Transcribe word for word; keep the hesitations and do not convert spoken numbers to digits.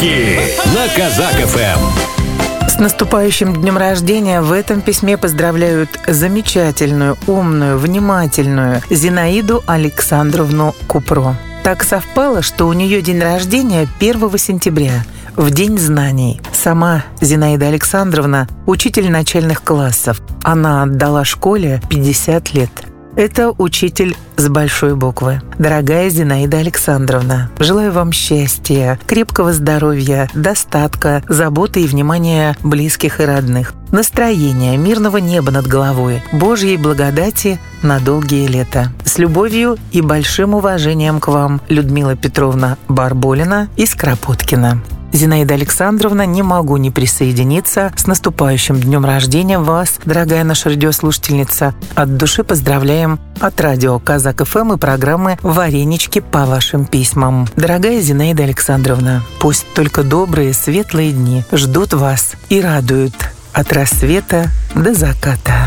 Подарки на Казак-ФМ. С наступающим днем рождения в этом письме поздравляют замечательную, умную, внимательную Зинаиду Александровну Купро. Так совпало, что у нее день рождения первого сентября, в День знаний. Сама Зинаида Александровна – учитель начальных классов. Она отдала школе пятьдесят лет. Это учитель с большой буквы. Дорогая Зинаида Александровна, желаю вам счастья, крепкого здоровья, достатка, заботы и внимания близких и родных, настроения, мирного неба над головой, Божьей благодати на долгие лета. С любовью и большим уважением к вам, Людмила Петровна Барболина из Кропоткина. Зинаида Александровна, не могу не присоединиться. С наступающим днем рождения вас, дорогая наша радиослушательница. От души поздравляем от радио Казак-ФМ и программы «Варенички по вашим письмам». Дорогая Зинаида Александровна, пусть только добрые, светлые дни ждут вас и радуют от рассвета до заката.